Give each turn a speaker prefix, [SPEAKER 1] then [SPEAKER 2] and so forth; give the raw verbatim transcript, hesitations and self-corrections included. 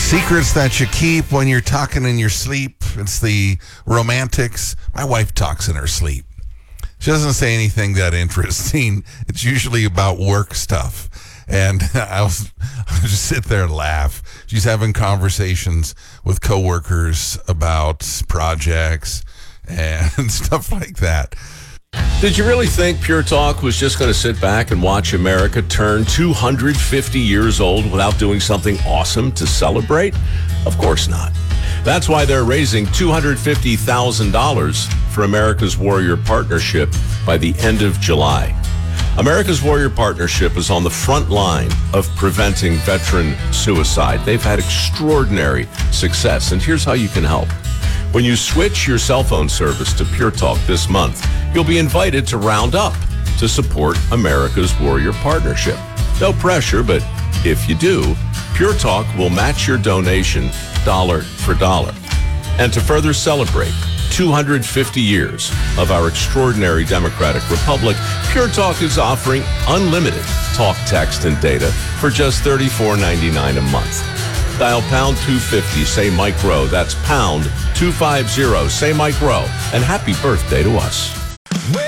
[SPEAKER 1] Secrets that you keep when you're talking in your sleep. It's the romantics. My wife talks in her sleep. She doesn't say anything that interesting. It's usually about work stuff. And I'll, I'll just sit there and laugh. She's having conversations with coworkers about projects and stuff like that.
[SPEAKER 2] Did you really think Pure Talk was just going to sit back and watch America turn two hundred fifty years old without doing something awesome to celebrate? Of course not. That's why they're raising two hundred fifty thousand dollars for America's Warrior Partnership by the end of July. America's Warrior Partnership is on the front line of preventing veteran suicide. They've had extraordinary success, and here's how you can help. When you switch your cell phone service to Pure Talk this month, you'll be invited to round up to support America's Warrior Partnership. No pressure, but if you do, Pure Talk will match your donation dollar for dollar. And to further celebrate two hundred fifty years of our extraordinary democratic republic, Pure Talk is offering unlimited talk, text, and data for just thirty-four ninety-nine a month. Dial pound two fifty, say Mike Rowe. That's pound two fifty, say Mike Rowe. And happy birthday to us.